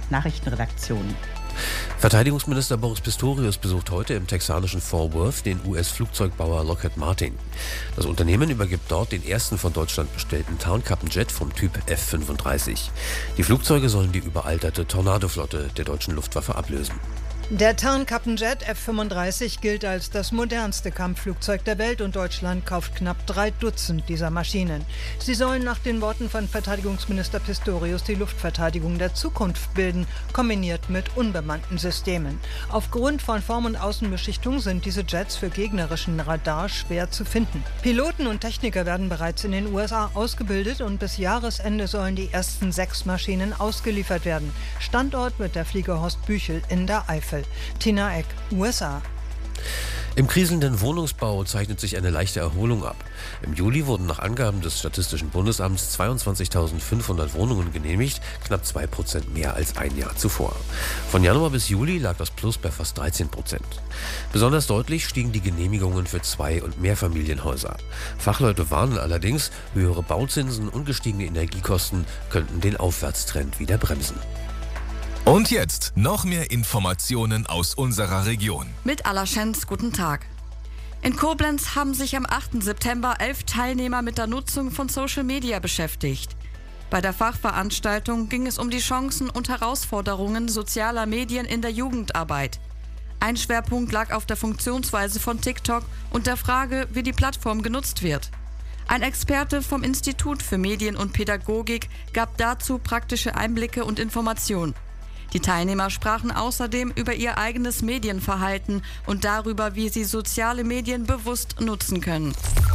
Nachrichtenredaktionen. Verteidigungsminister Boris Pistorius besucht heute im texanischen Fort Worth den US-Flugzeugbauer Lockheed Martin. Das Unternehmen übergibt dort den ersten von Deutschland bestellten Tarnkappenjet vom Typ F-35. Die Flugzeuge sollen die überalterte Tornado-Flotte der deutschen Luftwaffe ablösen. Der Tarnkappenjet F-35 gilt als das modernste Kampfflugzeug der Welt und Deutschland kauft knapp 3 Dutzend dieser Maschinen. Sie sollen nach den Worten von Verteidigungsminister Pistorius die Luftverteidigung der Zukunft bilden, kombiniert mit unbemannten Systemen. Aufgrund von Form- und Außenbeschichtung sind diese Jets für gegnerischen Radar schwer zu finden. Piloten und Techniker werden bereits in den USA ausgebildet und bis Jahresende sollen die ersten 6 Maschinen ausgeliefert werden. Standort wird der Flieger Horst Büchel in der Eifel. Tina Eck, USA. Im kriselnden Wohnungsbau zeichnet sich eine leichte Erholung ab. Im Juli wurden nach Angaben des Statistischen Bundesamts 22.500 Wohnungen genehmigt, knapp 2% mehr als ein Jahr zuvor. Von Januar bis Juli lag das Plus bei fast 13%. Besonders deutlich stiegen die Genehmigungen für Zwei- und Mehrfamilienhäuser. Fachleute warnen allerdings, höhere Bauzinsen und gestiegene Energiekosten könnten den Aufwärtstrend wieder bremsen. Und jetzt noch mehr Informationen aus unserer Region. Mit Alaschenz, guten Tag. In Koblenz haben sich am 8. September 11 Teilnehmer mit der Nutzung von Social Media beschäftigt. Bei der Fachveranstaltung ging es um die Chancen und Herausforderungen sozialer Medien in der Jugendarbeit. Ein Schwerpunkt lag auf der Funktionsweise von TikTok und der Frage, wie die Plattform genutzt wird. Ein Experte vom Institut für Medien und Pädagogik gab dazu praktische Einblicke und Informationen. Die Teilnehmer sprachen außerdem über ihr eigenes Medienverhalten und darüber, wie sie soziale Medien bewusst nutzen können.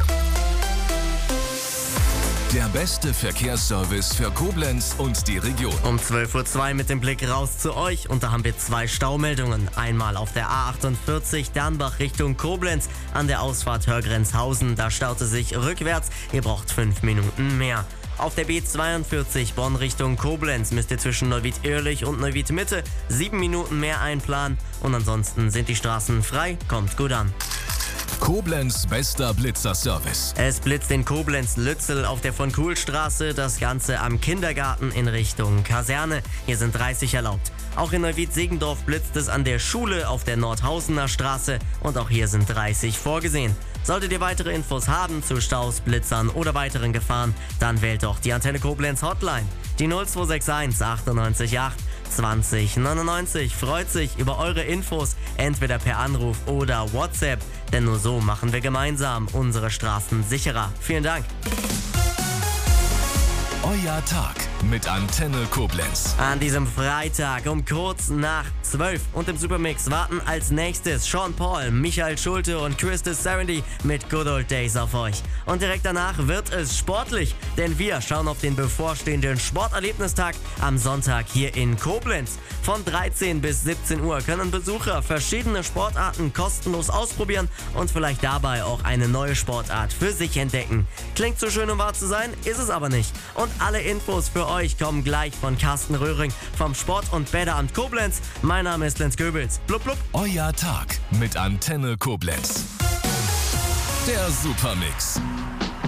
Der beste Verkehrsservice für Koblenz und die Region. Um 12:02 Uhr mit dem Blick raus zu euch und da haben wir 2 Staumeldungen. Einmal auf der A48 Dernbach Richtung Koblenz an der Ausfahrt Hörgrenzhausen. Da staute sich rückwärts, ihr braucht 5 Minuten mehr. Auf der B42 Bonn Richtung Koblenz müsst ihr zwischen Neuwied-Ehrlich und Neuwied-Mitte 7 Minuten mehr einplanen und ansonsten sind die Straßen frei, kommt gut an. Koblenz bester Blitzerservice. Es blitzt in Koblenz-Lützel auf der Von-Kuhl-Straße, das Ganze am Kindergarten in Richtung Kaserne. Hier sind 30 erlaubt. Auch in Neuwied-Segendorf blitzt es an der Schule auf der Nordhausener Straße und auch hier sind 30 vorgesehen. Solltet ihr weitere Infos haben zu Staus, Blitzern oder weiteren Gefahren, dann wählt doch die Antenne Koblenz Hotline. Die 0261 98 8 20 99 freut sich über eure Infos, entweder per Anruf oder WhatsApp, denn nur so machen wir gemeinsam unsere Straßen sicherer. Vielen Dank. Euer Tag mit Antenne Koblenz. An diesem Freitag um kurz nach 12 und im Supermix warten als nächstes Sean Paul, Michael Schulte und Christus Serenity mit Good Old Days auf euch. Und direkt danach wird es sportlich, denn wir schauen auf den bevorstehenden Sporterlebnistag am Sonntag hier in Koblenz. Von 13 bis 17 Uhr können Besucher verschiedene Sportarten kostenlos ausprobieren und vielleicht dabei auch eine neue Sportart für sich entdecken. Klingt so schön, um wahr zu sein, ist es aber nicht. Und alle Infos für euch kommen gleich von Carsten Röhring vom Sport- und Bäderamt Koblenz. Mein Name ist Lenz Goebels. Blub, blub. Euer Tag mit Antenne Koblenz. Der Supermix.